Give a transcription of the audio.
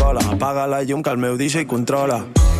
sola. Apaga la llum que el meu DJ controla.